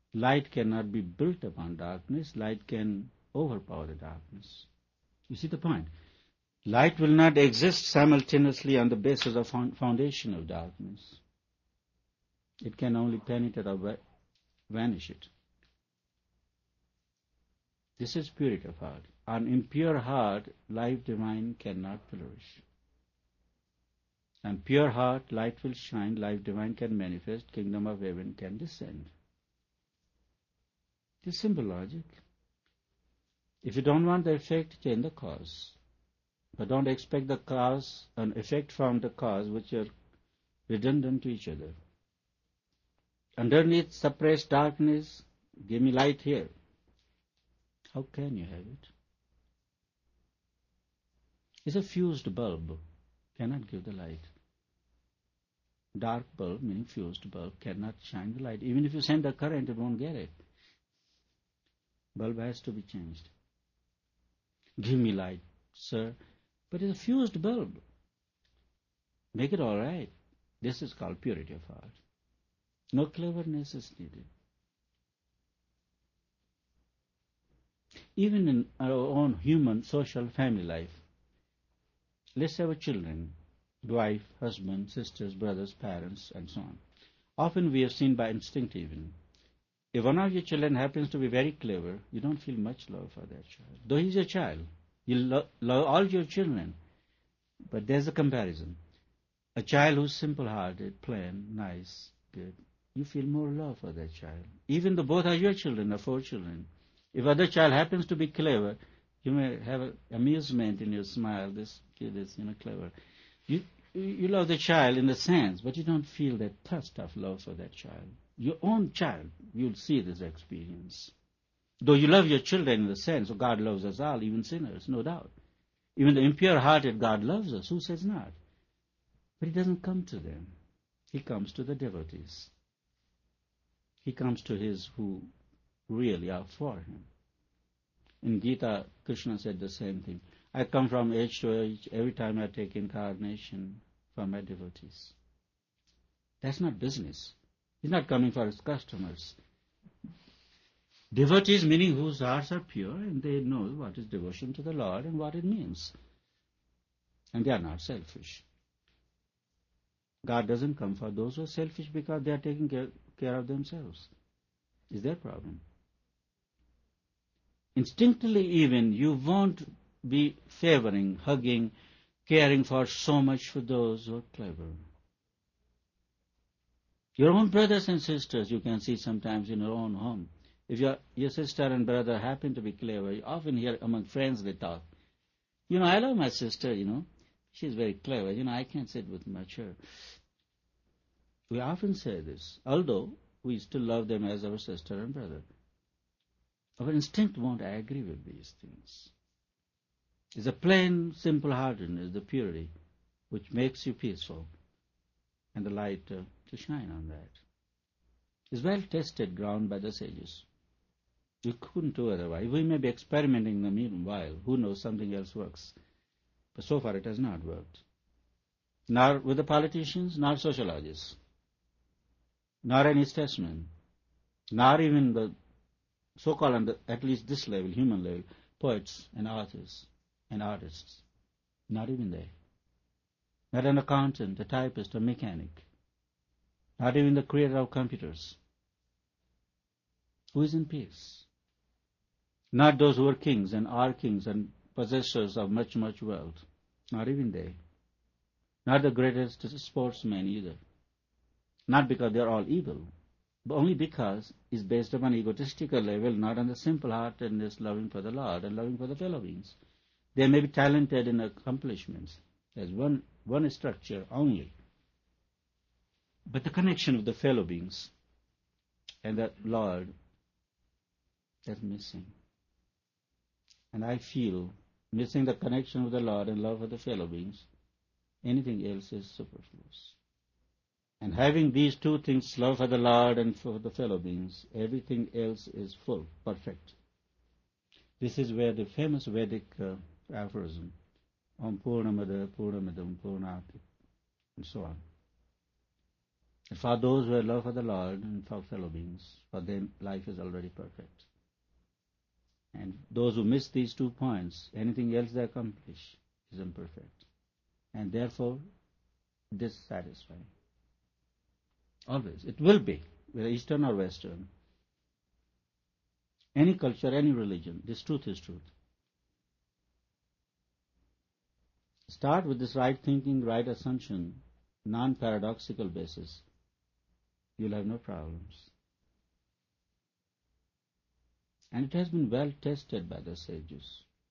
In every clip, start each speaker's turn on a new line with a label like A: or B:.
A: Light cannot be built upon darkness. Light can overpower the darkness. You see the point? Light will not exist simultaneously on the basis of foundation of darkness. It can only penetrate or vanish it. This is purity of heart. On impure heart, life divine cannot flourish. On pure heart, light will shine, life divine can manifest, kingdom of heaven can descend. This is simple logic. If you don't want the effect, change the cause. But don't expect the cause and effect from the cause which are redundant to each other. Underneath suppressed darkness, give me light here. How can you have it? It's a fused bulb, cannot give the light. Dark bulb, meaning fused bulb, cannot shine the light. Even if you send a current, it won't get it. Bulb has to be changed. Give me light, sir. But it's a fused bulb. Make it all right. This is called purity of heart. No cleverness is needed. Even in our own human, social, family life, let's have children, wife, husband, sisters, brothers, parents, and so on. Often we have seen by instinct even. If one of your children happens to be very clever, you don't feel much love for that child. Though he's your child, you love all your children. But there's a comparison. A child who's simple-hearted, plain, nice, good, you feel more love for that child. Even though both are your children, or 4 children. If other child happens to be clever, you may have amusement in your smile. This kid is, clever. You love the child in the sense, but you don't feel that thirst of love for that child. Your own child, you'll see this experience. Though you love your children in the sense, God loves us all, even sinners, no doubt. Even the impure-hearted God loves us. Who says not? But He doesn't come to them. He comes to the devotees. He comes to His who really are for Him. In Gita, Krishna said the same thing. I come from age to age every time I take incarnation for my devotees. That's not business. He's not coming for his customers. Devotees, meaning whose hearts are pure and they know what is devotion to the Lord and what it means. And they are not selfish. God doesn't come for those who are selfish because they are taking care of themselves. Is their problem. Instinctively even, you won't be favoring, hugging, caring for so much for those who are clever. Your own brothers and sisters, you can see sometimes in your own home. If your sister and brother happen to be clever, you often hear among friends they talk. I love my sister, she's very clever. I can't sit with mature. We often say this, although we still love them as our sister and brother. Our instinct won't agree with these things. It's a plain, simple heartedness, the purity, which makes you peaceful, and the light to shine on that. It's well tested ground by the sages. You couldn't do otherwise. We may be experimenting in the meanwhile. Who knows, something else works. But so far it has not worked. Nor with the politicians, nor sociologists, nor any statesman, nor even the so-called, at least this level, human level, poets and authors and artists. Not even they. Not an accountant, a typist, a mechanic. Not even the creator of computers. Who is in peace? Not those who are kings and are kings and possessors of much, much wealth. Not even they. Not the greatest sportsmen either. Not because they are all evil, but only because it's based upon egotistical level, not on the simple heartedness, loving for the Lord and loving for the fellow beings. They may be talented in accomplishments. There's one structure only. But the connection with the fellow beings and the Lord, that's missing. And I feel missing the connection with the Lord and love for the fellow beings, anything else is superfluous. And having these two things, love for the Lord and for the fellow beings, everything else is full, perfect. This is where the famous Vedic aphorism, Om Purnamada Purnamidam Purnati, and so on. And for those who have love for the Lord and for fellow beings, for them life is already perfect. And those who miss these 2 points, anything else they accomplish is imperfect. And therefore, dissatisfying. Always. It will be, whether Eastern or Western. Any culture, any religion, this truth is truth. Start with this right thinking, right assumption, non-paradoxical basis. You'll have no problems. And it has been well tested by the sages.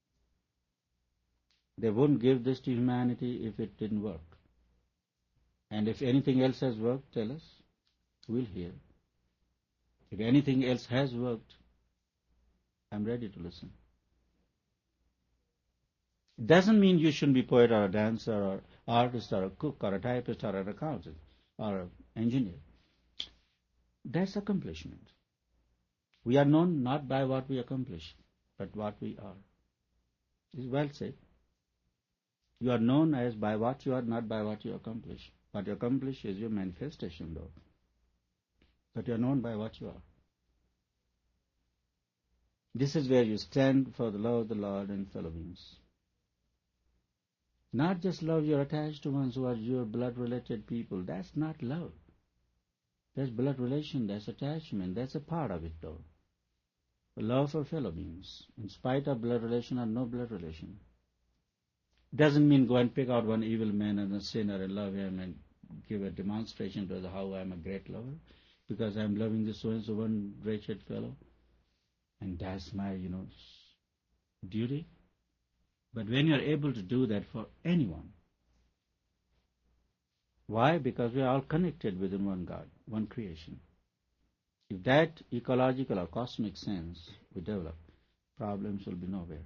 A: They wouldn't give this to humanity if it didn't work. And if anything else has worked, tell us. We'll hear. If anything else has worked, I'm ready to listen. It doesn't mean you shouldn't be a poet or a dancer or artist or a cook or a typist or an accountant or an engineer. That's accomplishment. We are known not by what we accomplish, but what we are. It's well said. You are known as by what you are, not by what you accomplish. What you accomplish is your manifestation, though. But you are known by what you are. This is where you stand for the love of the Lord and fellow beings. Not just love you're attached to ones who are your blood-related people. That's not love. That's blood relation, that's attachment, that's a part of it, though. Love for fellow beings, in spite of blood relation or no blood relation. Doesn't mean go and pick out one evil man and a sinner and love him and give a demonstration to how I'm a great lover, because I'm loving this so-and-so one wretched fellow, and that's my, duty. But when you're able to do that for anyone, why? Because we are all connected within one God, one creation. If that ecological or cosmic sense we develop, problems will be nowhere.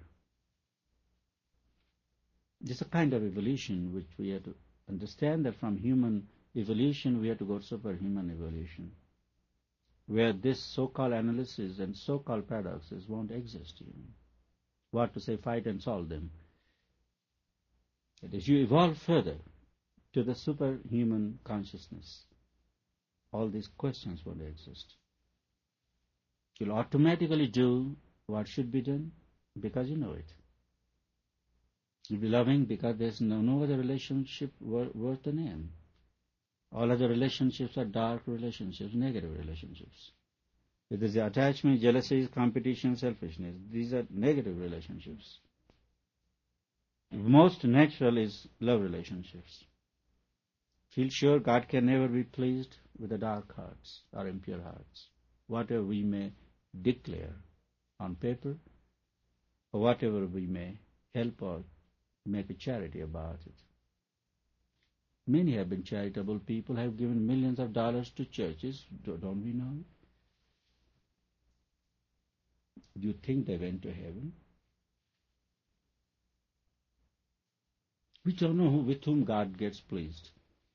A: This is a kind of evolution which we have to understand, that from human evolution we have to go to superhuman evolution, where this so-called analysis and so-called paradoxes won't exist even. What to say, fight and solve them. But as you evolve further to the superhuman consciousness, all these questions won't exist. You'll automatically do what should be done because you know it. You'll be loving because there's no other relationship worth the name. All other relationships are dark relationships, negative relationships. If there's attachment, jealousy, competition, selfishness, these are negative relationships. Most natural is love relationships. Feel sure God can never be pleased with the dark hearts or impure hearts. Whatever we may declare on paper, or whatever we may help or make a charity about it. Many have been charitable people, have given millions of dollars to churches. Don't we know? Do you think they went to heaven? We don't know with whom God gets pleased.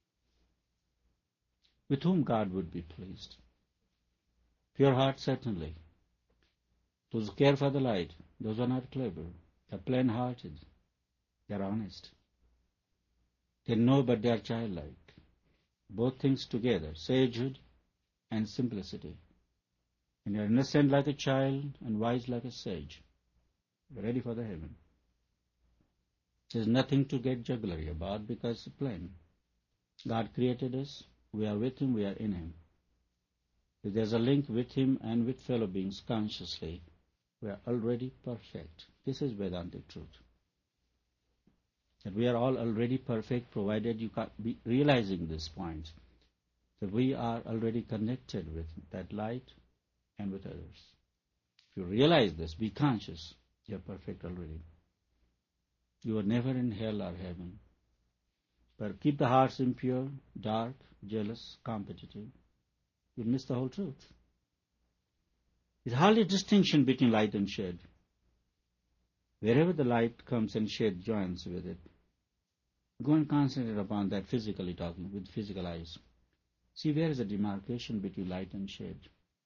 A: With whom God would be pleased. Pure heart, certainly. Those who care for the light, those who are not clever, they're plain-hearted, they're honest. They know, but they are childlike. Both things together, sagehood and simplicity. And you're innocent like a child and wise like a sage. You're ready for the heaven. There's nothing to get jugglery about because it's plain. God created us. We are with Him. We are in Him. If there's a link with Him and with fellow beings consciously, we are already perfect. This is Vedantic truth. That we are all already perfect, provided you can be realizing this point. That we are already connected with that light and with others. If you realize this, be conscious, you're perfect already. You are never in hell or heaven. But keep the hearts impure, dark, jealous, competitive. You'll miss the whole truth. There's hardly a distinction between light and shade. Wherever the light comes and shade joins with it, go and concentrate upon that physically talking, with physical eyes. See where is the demarcation between light and shade.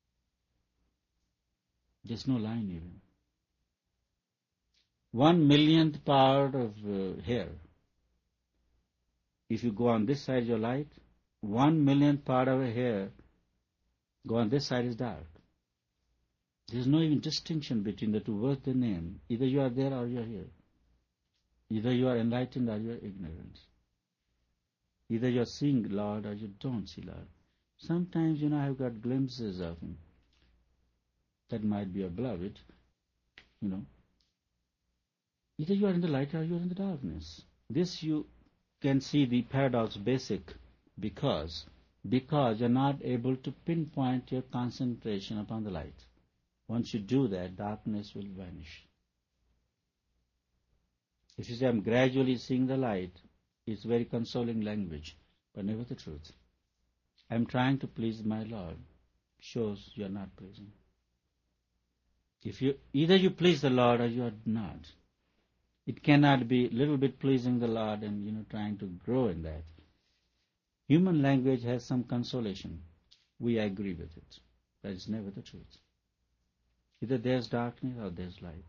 A: There's no line even. 1/1,000,000th part of hair. If you go on this side, your light, 1 millionth part of a hair go on this side is dark. There is no even distinction between the two. What's the name? Either you are there or you are here. Either you are enlightened or you are ignorant. Either you are seeing Lord or you don't see Lord. Sometimes, I've got glimpses of Him. That might be your beloved, Either you are in the light or you are in the darkness. This you can see the paradox basic because you're not able to pinpoint your concentration upon the light. Once you do that, darkness will vanish. If you say, I'm gradually seeing the light, it's very consoling language, but never the truth. I'm trying to please my Lord, shows you're not pleasing. Either you please the Lord or you are not. It cannot be a little bit pleasing the Lord and trying to grow in that. Human language has some consolation. We agree with it. That is never the truth. Either there's darkness or there's light.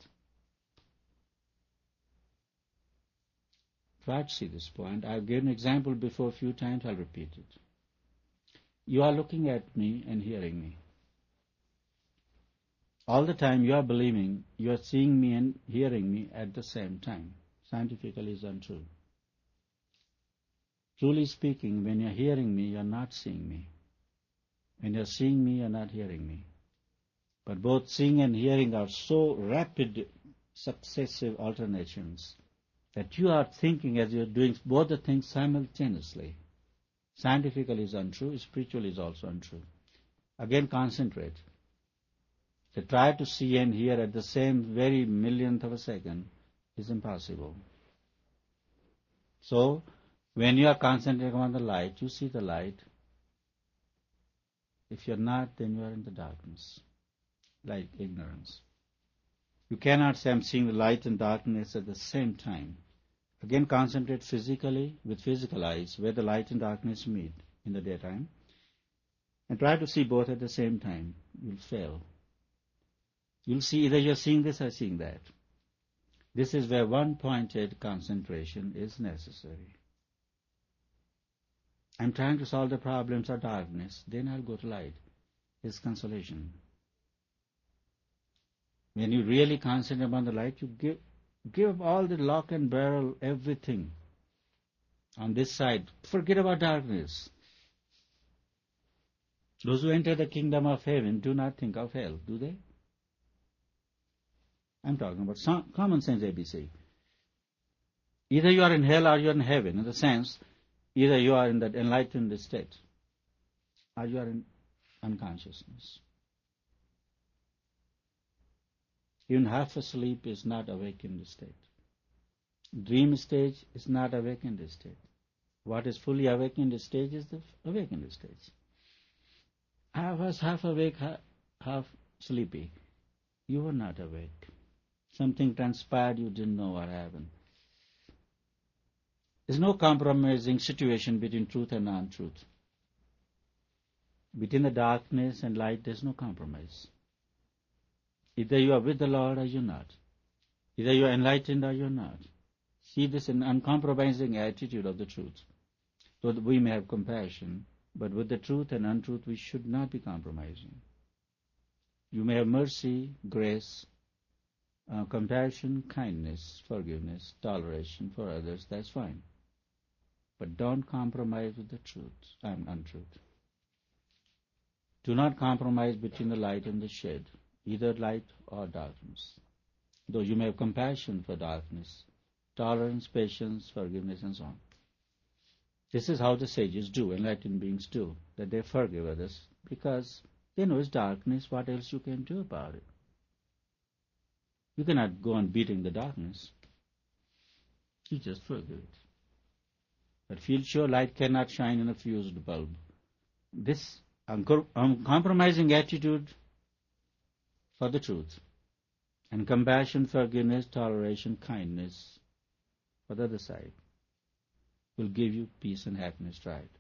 A: Try to see this point. I've given an example before a few times. I'll repeat it. You are looking at me and hearing me. All the time you are believing you are seeing me and hearing me at the same time. Scientifically is untrue. Truly speaking, when you are hearing me, you are not seeing me. When you are seeing me, you are not hearing me. But both seeing and hearing are so rapid, successive alternations that you are thinking as you are doing both the things simultaneously. Scientifically is untrue, spiritually is also untrue. Again, concentrate. To try to see and hear at the same very millionth of a second is impossible. So, when you are concentrating on the light, you see the light. If you are not, then you are in the darkness, like ignorance. You cannot say, I'm seeing the light and darkness at the same time. Again, concentrate physically with physical eyes where the light and darkness meet in the daytime. And try to see both at the same time. You'll fail. You'll see either you're seeing this or seeing that. This is where one-pointed concentration is necessary. I'm trying to solve the problems of darkness, then I'll go to light. It's consolation. When you really concentrate upon the light, you give up all the lock and barrel, everything on this side. Forget about darkness. Those who enter the kingdom of heaven do not think of hell, do they? I'm talking about common sense ABC. Either you are in hell or you are in heaven, in the sense, either you are in that enlightened state or you are in unconsciousness. Even half asleep is not awakened state. Dream stage is not awakened state. What is fully awakened stage is the awakened stage. I was half awake, half sleepy. You were not awake. Something transpired, you didn't know what happened. There's no compromising situation between truth and non-truth. Between the darkness and light, there's no compromise. Either you are with the Lord or you're not. Either you are enlightened or you're not. See this in uncompromising attitude of the truth. So that we may have compassion, but with the truth and untruth we should not be compromising. You may have mercy, grace, compassion, kindness, forgiveness, toleration for others, that's fine. But don't compromise with the truth and untruth. Do not compromise between the light and the shade, either light or darkness. Though you may have compassion for darkness, tolerance, patience, forgiveness, and so on. This is how the sages do, enlightened beings do, that they forgive others, because they know it's darkness, what else you can do about it? You cannot go on beating the darkness. You just forgive it. But feel sure light cannot shine in a fused bulb. This uncompromising attitude for the truth, and compassion, forgiveness, toleration, kindness for the other side will give you peace and happiness. Try it.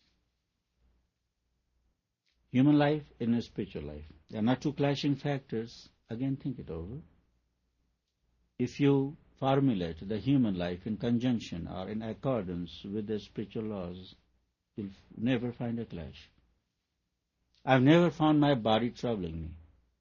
A: Human life and a spiritual life. They are not two clashing factors. Again, think it over. If you formulate the human life in conjunction or in accordance with the spiritual laws, You'll never find a clash. I've never found my body troubling me.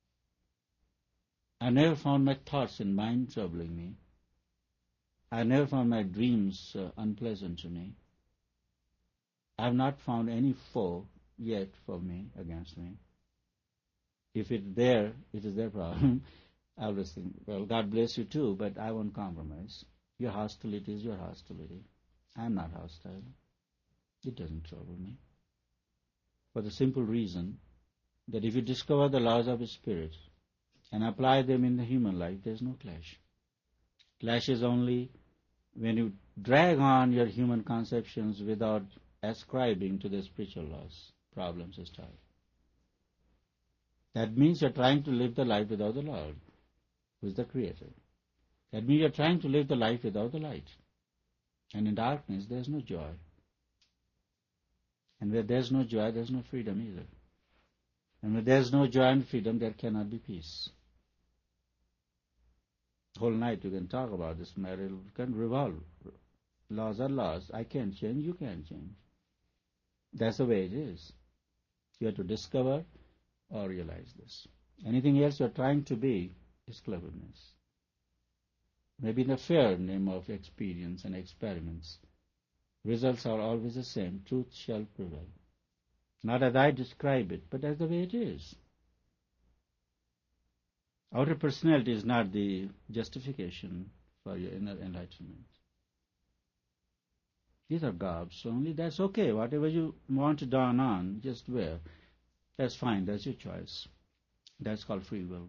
A: I never found my thoughts and mind troubling me. I never found my dreams unpleasant to me. I have not found any foe yet for me, against me. If it's there, it is their problem. I always think, well, God bless you too, but I won't compromise. Your hostility is your hostility. I'm not hostile. It doesn't trouble me. For the simple reason that if you discover the laws of the Spirit and apply them in the human life, there's no clash. Clash is only when you drag on your human conceptions without ascribing to the spiritual laws. Problems start. That means you're trying to live the life without the Lord, who is the Creator. That means you're trying to live the life without the light. And in darkness, there's no joy. And where there's no joy, there's no freedom either. And where there's no joy and freedom, there cannot be peace. The whole night you can talk about this matter, it can revolve. Laws are laws. I can't change, you can't change. That's the way it is. You have to discover or realize this. Anything else you're trying to be is cleverness. Maybe in the fair name of experience and experiments. Results are always the same. Truth shall prevail. Not as I describe it, but as the way it is. Outer personality is not the justification for your inner enlightenment. These are garbs only. That's okay. Whatever you want to don on, just wear. That's fine. That's your choice. That's called free will.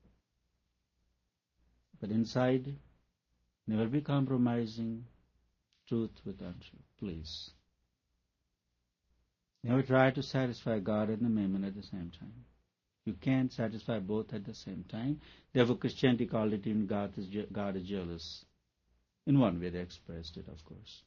A: But inside, never be compromising truth with untruth, please. Never try to satisfy God and the mammon at the same time. You can't satisfy both at the same time. Therefore, Christianity called it even God is jealous. In one way, they expressed it, of course.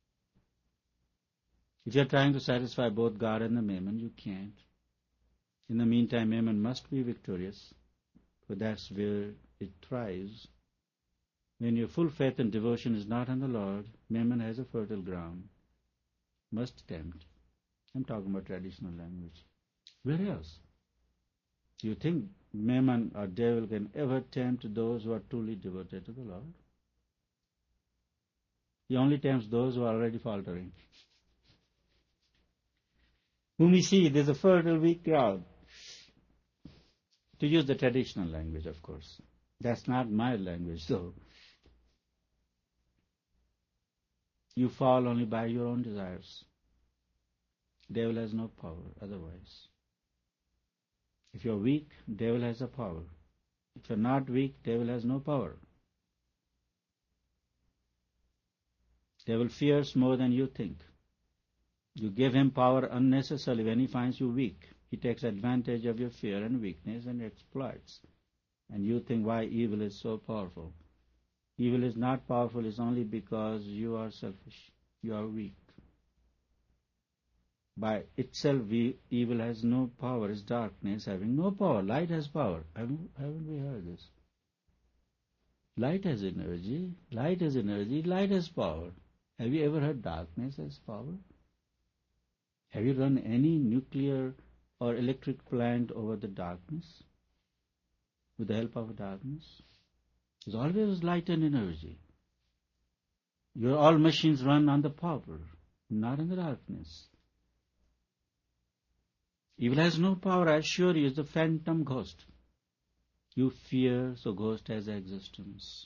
A: If you're trying to satisfy both God and the mammon, you can't. In the meantime, mammon must be victorious, for that's where it thrives. When your full faith and devotion is not on the Lord, mammon has a fertile ground. Must tempt. I'm talking about traditional language. Where else? Do you think mammon or devil can ever tempt those who are truly devoted to the Lord? He only tempts those who are already faltering. Whom we see, there's a fertile, weak crowd. To use the traditional language, of course. That's not my language, though. You fall only by your own desires. Devil has no power otherwise. If you're weak, devil has a power. If you're not weak, devil has no power. Devil fears more than you think. You give him power unnecessarily when he finds you weak. He takes advantage of your fear and weakness and exploits. And you think why evil is so powerful. Evil is not powerful, it's only because you are selfish. You are weak. By itself, evil has no power. It's darkness having no power. Light has power. Haven't we heard this? Light has energy. Light has energy. Light has power. Have you ever heard darkness has power? Have you run any nuclear or electric plant over the darkness? With the help of darkness? There's always light and energy. All machines run on the power, not on the darkness. Evil has no power, I assure you, it's a phantom ghost. You fear, so ghost has existence.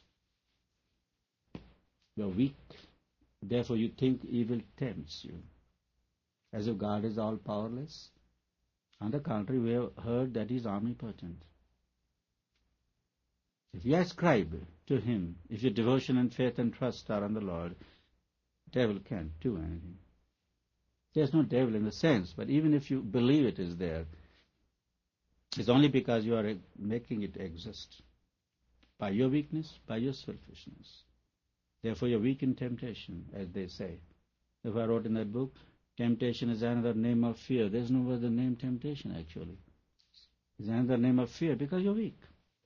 A: You're weak, therefore you think evil tempts you. As if God is all powerless. On the contrary, we have heard that He is omnipotent. If you ascribe to Him, if your devotion and faith and trust are on the Lord, devil can't do anything. There's no devil in the sense, but even if you believe it is there, it's only because you are making it exist. By your weakness, by your selfishness. Therefore you're weak in temptation, as they say. If I wrote in that book, temptation is another name of fear. There's no other name temptation, actually. It's another name of fear because you're weak.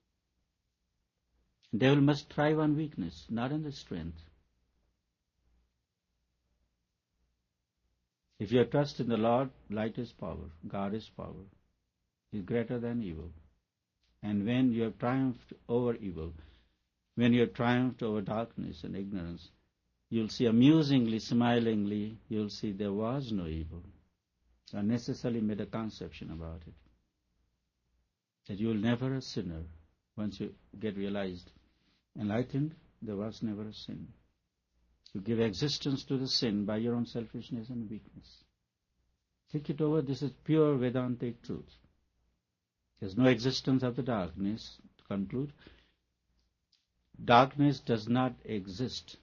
A: Devil must thrive on weakness, not on the strength. If you trust in the Lord, light is power, God is power, He is greater than evil. And when you have triumphed over evil, when you have triumphed over darkness and ignorance, you'll see amusingly, smilingly, you'll see there was no evil. I necessarily made a conception about it. That you will never a sinner once you get realized, enlightened, there was never a sin. You give existence to the sin by your own selfishness and weakness. Think it over. This is pure Vedantic truth. There's no existence of the darkness. To conclude, darkness does not exist.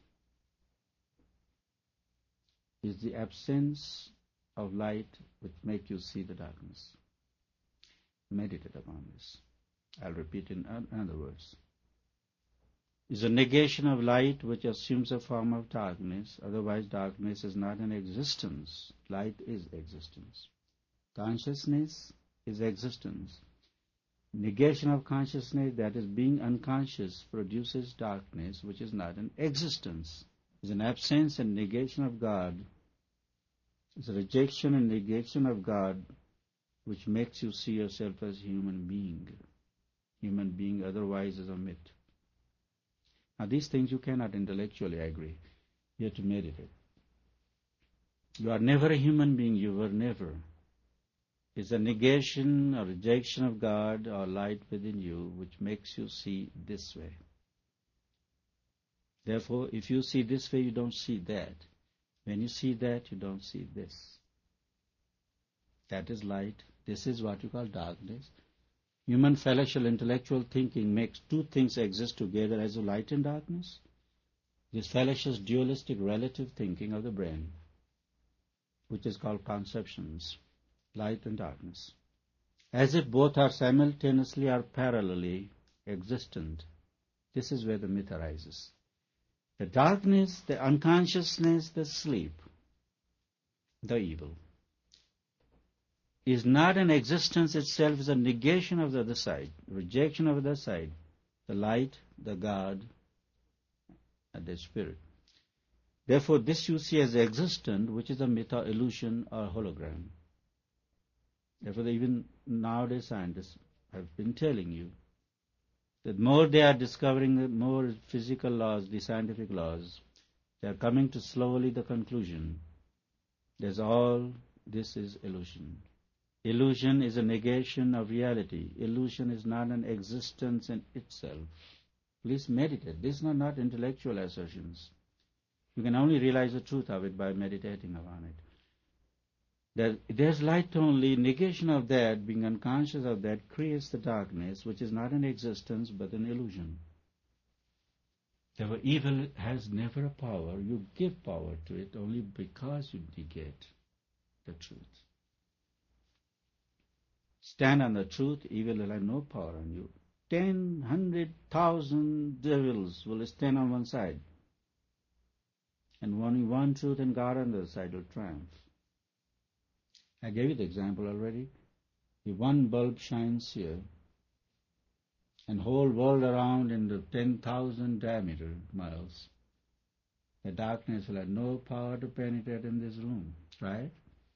A: It's the absence of light which makes you see the darkness. Meditate upon this. I'll repeat in other words. Is a negation of light which assumes a form of darkness. Otherwise, darkness is not an existence. Light is existence. Consciousness is existence. Negation of consciousness, that is being unconscious, produces darkness which is not an existence. It's an absence and negation of God. It's a rejection and negation of God which makes you see yourself as human being. Human being otherwise is a myth. Now these things you cannot intellectually agree. You have to meditate. You are never a human being, you were never. It's a negation or rejection of God or light within you which makes you see this way. Therefore, if you see this way, you don't see that. When you see that, you don't see this. That is light. This is what you call darkness. Human fallacial intellectual thinking makes two things exist together as a light and darkness. This fallacious dualistic relative thinking of the brain, which is called conceptions, light and darkness. As if both are simultaneously or parallelly existent. This is where the myth arises. The darkness, the unconsciousness, the sleep, the evil, is not an existence itself, is a negation of the other side, rejection of the other side, the light, the God, and the spirit. Therefore, this you see as existent, which is a myth or illusion or hologram. Therefore, even nowadays scientists have been telling you that more they are discovering, the more physical laws, the scientific laws, they are coming to slowly the conclusion that all this is illusion. Illusion is a negation of reality. Illusion is not an existence in itself. Please meditate. These are not intellectual assertions. You can only realize the truth of it by meditating upon it. There's light only. Negation of that, being unconscious of that, creates the darkness, which is not an existence but an illusion. Therefore, evil has never a power. You give power to it only because you negate the truth. Stand on the truth, evil will have no power on you. 10, 100,000 devils will stand on one side. And only one truth and God on the other side will triumph. I gave you the example already. If one bulb shines here, and whole world around in the 10,000 diameter miles, the darkness will have no power to penetrate in this room, right?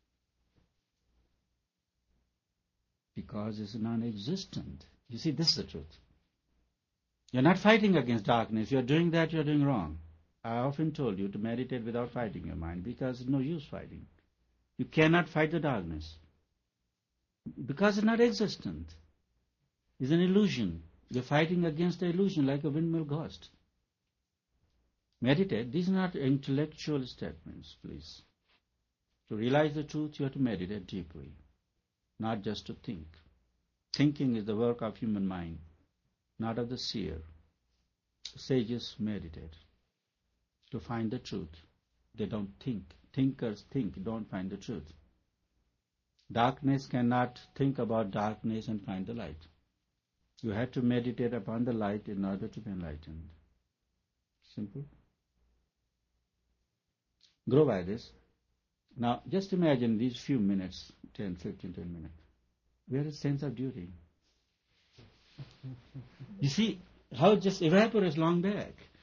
A: Because it's non-existent. You see, this is the truth. You're not fighting against darkness. If you're doing that, you're doing wrong. I often told you to meditate without fighting your mind because there's no use fighting. You cannot fight the darkness because it's not existent. It's an illusion. You're fighting against the illusion like a windmill ghost. Meditate. These are not intellectual statements, please. To realize the truth, you have to meditate deeply, not just to think. Thinking is the work of human mind, not of the seer. Sages meditate to find the truth. They don't think. Thinkers think, don't find the truth. Darkness cannot think about darkness and find the light. You have to meditate upon the light in order to be enlightened. Simple. Grow by this. Now, just imagine these few minutes, 10, 15, 20 minutes. Where is sense of duty? You see how it just evaporates long back.